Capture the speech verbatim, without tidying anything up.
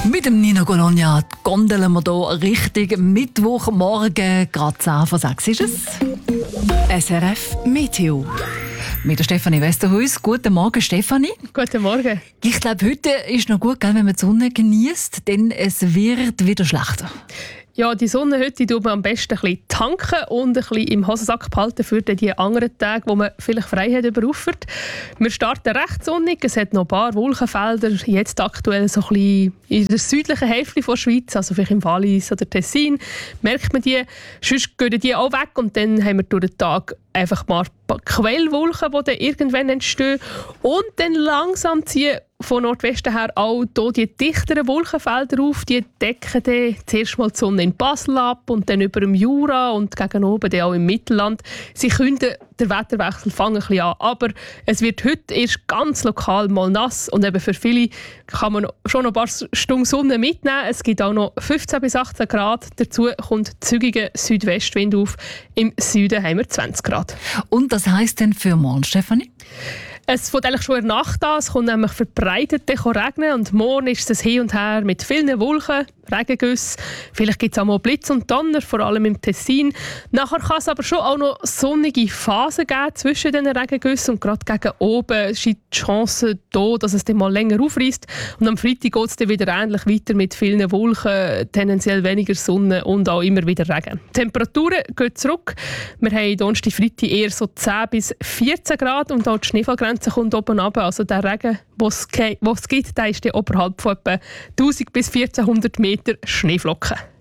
Mit dem Nino Colonia gondeln wir hier Richtung Mittwochmorgen. Gerade zehn vor sechs ist es. S R F Meteo. Mit der Stefanie Westerhuis. Guten Morgen, Stefanie. Guten Morgen. Ich glaube, heute ist noch gut, wenn man die Sonne genießt, denn es wird wieder schlechter. Ja, die Sonne heute tut man am besten ein bisschen tanken und ein bisschen im Hosensack behalten für die anderen Tage, wo man vielleicht frei hat überruffert. Wir starten recht sonnig, es hat noch ein paar Wolkenfelder, jetzt aktuell so ein bisschen in der südlichen Hälfte der Schweiz, also vielleicht im Wallis oder Tessin, merkt man die. Sonst gehen die auch weg und dann haben wir durch den Tag einfach mal ein paar Quellwolken, die dann irgendwann entstehen. Und dann langsam ziehen von Nordwesten her auch hier die dichteren Wolkenfelder auf. Die decken dann zuerst mal die Sonne in Basel ab und dann über dem Jura und gegen oben dann auch im Mittelland. Sie können den Wetterwechsel fangen ein bisschen an, aber es wird heute erst ganz lokal mal nass und eben für viele kann man schon noch ein paar Stunden Sonne mitnehmen. Es gibt auch noch fünfzehn bis achtzehn Grad. Dazu kommt zügiger Südwestwind auf. Im Süden haben wir zwanzig Grad. Und das heisst denn für morgen, Stefanie? Es fängt eigentlich schon in der Nacht an. Es kommt nämlich verbreitet regnen und morgen ist es hin und her mit vielen Wolken, Regengüssen. Vielleicht gibt es auch mal Blitz und Donner, vor allem im Tessin. Nachher kann es aber schon auch noch sonnige Phasen geben zwischen den Regengüssen und gerade gegen oben ist die Chance da, dass es dann mal länger aufreißt. Und am Freitag geht es dann wieder ähnlich weiter mit vielen Wolken, tendenziell weniger Sonne und auch immer wieder Regen. Die Temperaturen gehen zurück. Wir haben Donnerstag, Freitag eher so zehn bis vierzehn Grad und auch die Schneefallgrenze kommt oben runter. Also der Regen, den es gibt, der ist dann oberhalb von etwa tausend bis vierzehnhundert Meter Schneeflocken.